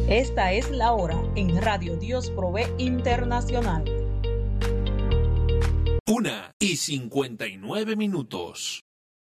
Esta es la hora en Radio Dios Provee Internacional. 1:59.